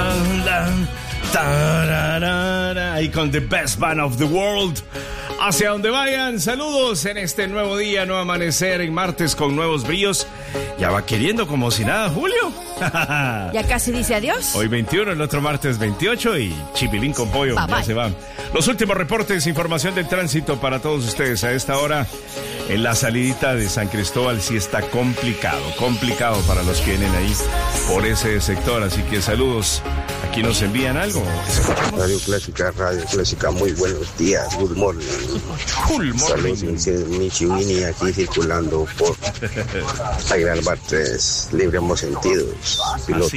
Ahí con The Best Band of the World. Hacia donde vayan, saludos en este nuevo día, nuevo amanecer en martes con nuevos brillos. Ya va queriendo como si nada, Julio. Ya casi dice adiós. Hoy 21, el otro martes 28 y chipilín con pollo, bye, ya bye. se van. Los últimos reportes, información del tránsito para todos ustedes a esta hora. En la salidita de San Cristóbal sí está complicado para los que vienen ahí por ese sector, así que saludos. Aquí nos envían algo. Radio Clásica, muy buenos días, good morning. Saludos, Michi Winnie, aquí circulando por la Gran Bar 3, libre ambos sentidos. Piloto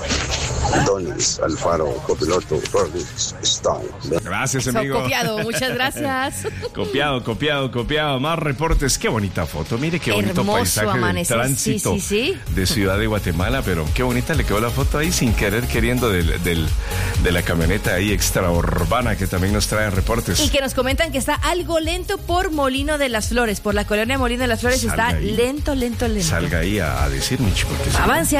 Donis Alfaro, copiloto Rolling Stone. Gracias, amigo. Copiado, muchas gracias. Copiado. Más reportes. Qué bonita foto. Mire qué bonito Hermoso paisaje amanecer. del tránsito Sí. de Ciudad de Guatemala, pero qué bonita le quedó la foto ahí sin querer queriendo de la camioneta ahí extraurbana que también nos trae reportes. Y que nos comentan que está algo lento por Molino de las Flores, por la colonia Molino de las Flores. Salga está ahí. lento. Salga ahí a decir, Micho, porque Avance.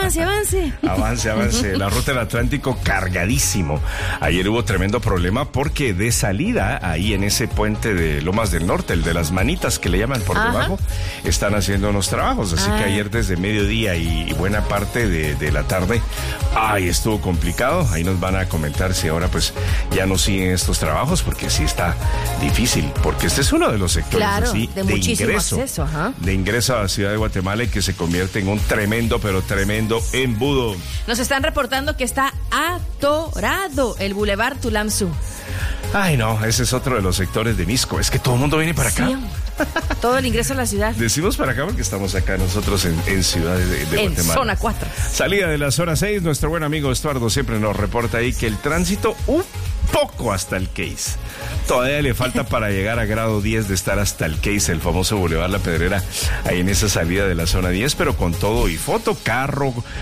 Avance. La ruta del Atlántico cargadísimo. Ayer hubo tremendo problema porque de salida, ahí en ese puente de Lomas del Norte, el de las manitas que le llaman por debajo, están haciendo unos trabajos. Así que ayer desde mediodía y buena parte de la tarde, estuvo complicado. Ahí nos van a comentar si ahora pues ya no siguen estos trabajos, porque sí está difícil, porque este es uno de los sectores así de muchísimo ingreso, acceso, de ingreso a la ciudad de Guatemala y que se convierte en un tremendo embudo. Nos están reportando que está atorado el Boulevard Tulamsu. Ay, no, ese es otro de los sectores de Misco. Es que todo el mundo viene para acá. Sí, todo el ingreso a la ciudad. Decimos para acá porque estamos acá nosotros en Ciudad de En Guatemala. zona 4. Salida de la zona 6, nuestro buen amigo Estuardo siempre nos reporta ahí que el tránsito un poco hasta el Case. Todavía le falta para llegar a grado 10 de estar hasta el Case, el famoso Boulevard La Pedrera, ahí en esa salida de la zona 10, pero con todo y foto, carro,